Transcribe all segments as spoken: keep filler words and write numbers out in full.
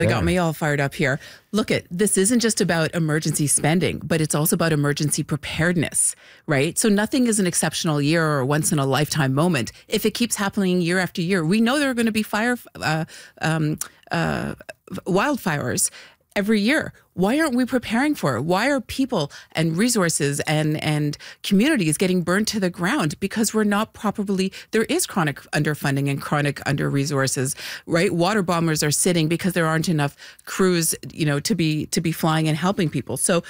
They got me all fired up here. Look, at this isn't just about emergency spending, but it's also about emergency preparedness, right? So nothing is an exceptional year or a once in a lifetime moment. If it keeps happening year after year, we know there are going to be fire, uh, um, uh, wildfires every year. Why aren't we preparing for it? Why are people and resources and, and communities getting burned to the ground? Because we're not properly, there is chronic underfunding and chronic under-resources, right? Water bombers are sitting because there aren't enough crews, you know, to be to be flying and helping people. So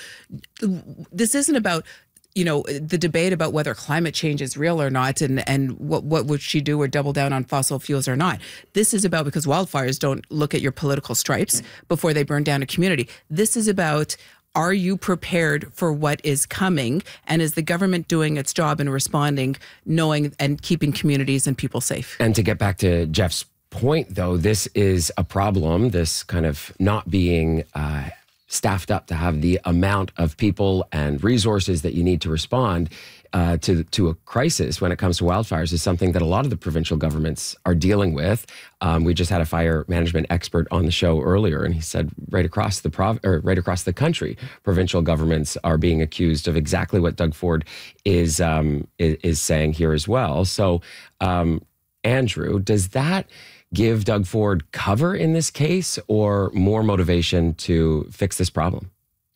this isn't about, you know, the debate about whether climate change is real or not, and, and what, what would she do or double down on fossil fuels or not. This is about, because wildfires don't look at your political stripes before they burn down a community. This is about, are you prepared for what is coming? And is the government doing its job in responding, knowing and keeping communities and people safe? And to get back to Jeff's point, though, this is a problem, this kind of not being uh, staffed up to have the amount of people and resources that you need to respond uh, to to a crisis when it comes to wildfires is something that a lot of the provincial governments are dealing with. Um, we just had a fire management expert on the show earlier, and he said right across the prov- or right across the country, provincial governments are being accused of exactly what Doug Ford is um, is, is saying here as well. So, um, Andrew, does that give Doug Ford cover in this case, or more motivation to fix this problem?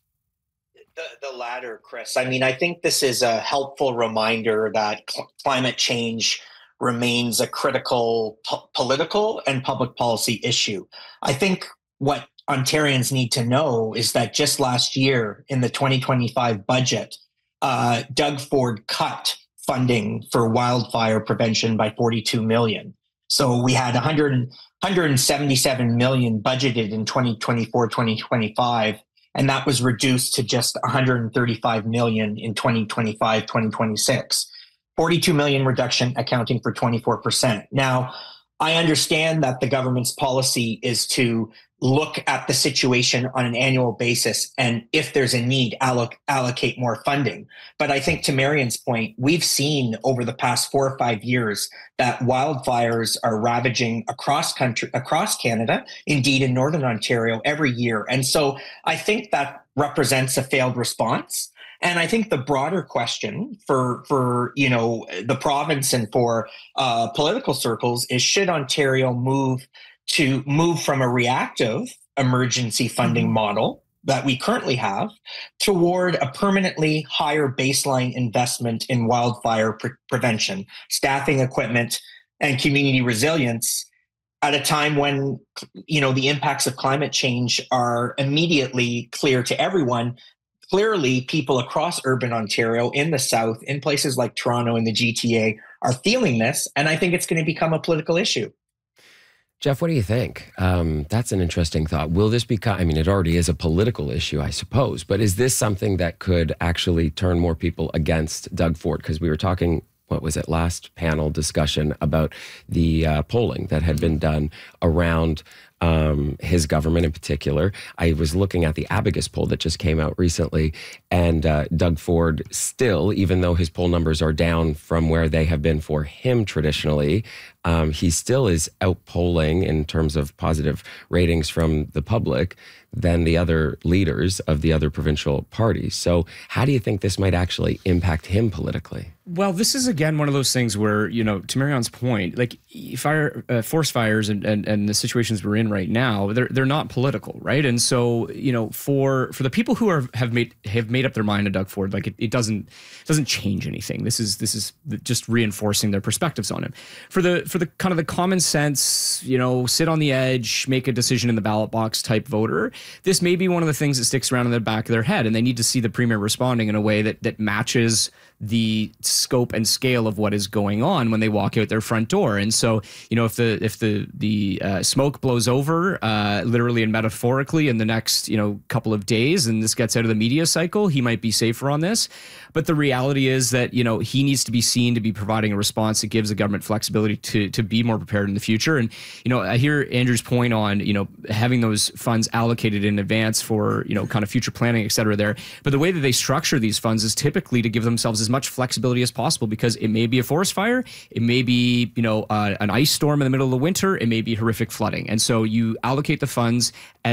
The, the latter, Chris. I mean, I think this is a helpful reminder that cl- climate change remains a critical po- political and public policy issue. I think what Ontarians need to know is that just last year in the twenty twenty-five budget, uh, Doug Ford cut funding for wildfire prevention by forty-two million dollars. So we had one hundred, one hundred seventy-seven million budgeted in twenty twenty-four, twenty twenty-five, and that was reduced to just one hundred thirty-five million in twenty twenty-five, twenty twenty-six. forty-two million reduction, accounting for twenty-four percent. Now, I understand that the government's policy is to look at the situation on an annual basis, and if there's a need, alloc- allocate more funding. But I think to Marion's point, we've seen over the past four or five years that wildfires are ravaging across country, across Canada, indeed in Northern Ontario every year. And so I think that represents a failed response. And I think the broader question for, for you know, the province and for uh, political circles is, should Ontario move to move from a reactive emergency funding mm-hmm. model that we currently have toward a permanently higher baseline investment in wildfire pre- prevention, staffing, equipment, and community resilience at a time when, you know, the impacts of climate change are immediately clear to everyone. Clearly, people across urban Ontario, in the South, in places like Toronto and the G T A, are feeling this, and I think it's going to become a political issue. Jeff, what do you think? Um, that's an interesting thought. Will this become, I mean, it already is a political issue, I suppose, but is this something that could actually turn more people against Doug Ford? Because we were talking, what was it, last panel discussion about the uh, polling that had been done around um, his government in particular. I was looking at the Abacus poll that just came out recently, and uh, Doug Ford still, even though his poll numbers are down from where they have been for him traditionally, um, he still is outpolling in terms of positive ratings from the public than the other leaders of the other provincial parties. So how do you think this might actually impact him politically? Well, this is, again, one of those things where, you know, to Marion's point, like fire, uh, forest fires and, and, and the situations we're in right now, they're they're not political, right? And so, you know, for for the people who are have made have made up their mind to Doug Ford, like it, it doesn't doesn't change anything. This is this is just reinforcing their perspectives on him. For the for the kind of the common sense, you know, sit on the edge, make a decision in the ballot box type voter, this may be one of the things that sticks around in the back of their head, and they need to see the premier responding in a way that that matches the scope and scale of what is going on when they walk out their front door. And so, you know, if the if the the uh, smoke blows over, uh, literally and metaphorically, in the next, you know, couple of days, and this gets out of the media cycle, he might be safer on this. But the reality is that, you know, he needs to be seen to be providing a response that gives the government flexibility to to be more prepared in the future. And, you know, I hear Andrew's point on, you know, having those funds allocated in advance for, you know, kind of future planning, et cetera there. But the way that they structure these funds is typically to give themselves as much flexibility as possible, because it may be a forest fire, it may be, you know, uh, an ice storm in the middle of the winter, it may be horrific flooding. And so you allocate the funds as